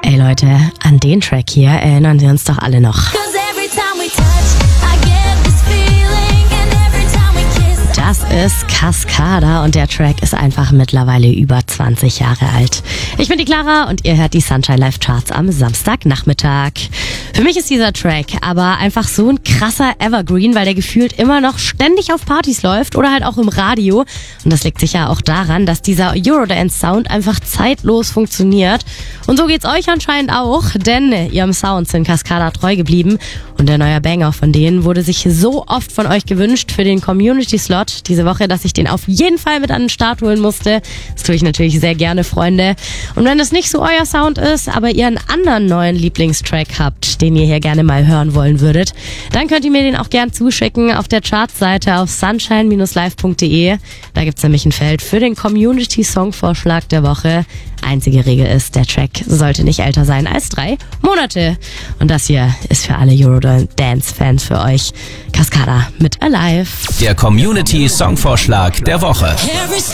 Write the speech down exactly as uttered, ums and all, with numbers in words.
Ey Leute, an den Track hier erinnern wir uns doch alle noch. Das ist Cascada und der Track ist einfach mittlerweile über zwanzig Jahre alt. Ich bin die Clara und ihr hört die Sunshine Live Charts am Samstagnachmittag. Für mich ist dieser Track aber einfach so ein krasser Evergreen, weil der gefühlt immer noch ständig auf Partys läuft oder halt auch im Radio. Und das liegt sicher auch daran, dass dieser Eurodance-Sound einfach zeitlos funktioniert. Und so geht's euch anscheinend auch, denn ihrem Sound sind Cascada treu geblieben. Und der neue Banger von denen wurde sich so oft von euch gewünscht für den Community-Slot diese Woche, dass ich den auf jeden Fall mit an den Start holen musste. Das tue ich natürlich sehr gerne, Freunde. Und wenn es nicht so euer Sound ist, aber ihr einen anderen neuen Lieblingstrack habt, den ihr hier gerne mal hören wollen würdet, dann könnt ihr mir den auch gern zuschicken auf der Chartseite auf sunshine Bindestrich live Punkt de. Da gibt's nämlich ein Feld für den Community-Song-Vorschlag der Woche. Einzige Regel ist, der Track sollte nicht älter sein als drei Monate. Und das hier ist für alle Eurodance-Fans für euch. Cascada mit Alive. Der Community-Songvorschlag der Woche.